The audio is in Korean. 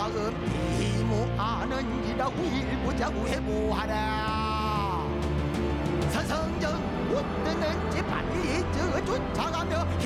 마음 비무하는지라고 일보자고 해보하라. 서성정 못 듣는지 빨리 쫓아가며